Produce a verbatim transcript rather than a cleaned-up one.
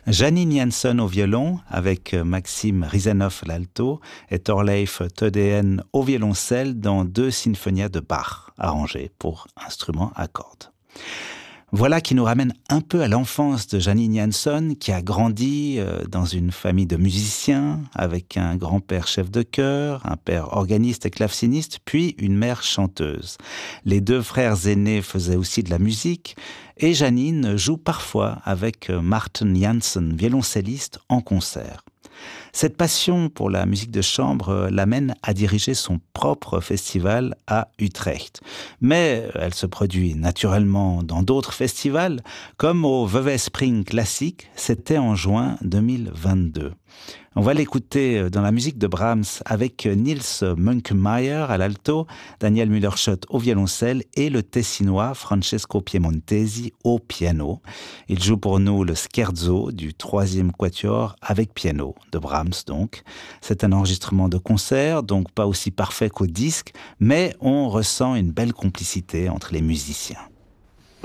Janine Janson au violon, avec Maxime Rizanov à l'alto et Thorleif Tødeen au violoncelle dans deux sinfonias de Bach, arrangées pour instruments à cordes. Voilà qui nous ramène un peu à l'enfance de Janine Janson, qui a grandi dans une famille de musiciens, avec un grand-père chef de chœur, un père organiste et claveciniste, puis une mère chanteuse. Les deux frères aînés faisaient aussi de la musique, et Janine joue parfois avec Martin Jansen, violoncelliste, en concert. Cette passion pour la musique de chambre l'amène à diriger son propre festival à Utrecht. Mais elle se produit naturellement dans d'autres festivals, comme au Vevespring Classique, c'était en juin deux mille vingt-deux. On va l'écouter dans la musique de Brahms avec Nils Munkemeyer à l'alto, Daniel Müller-Schott au violoncelle et le Tessinois Francesco Piemontesi au piano. Il joue pour nous le scherzo du troisième quatuor avec piano de Brahms donc. C'est un enregistrement de concert, donc pas aussi parfait qu'au disque, mais on ressent une belle complicité entre les musiciens.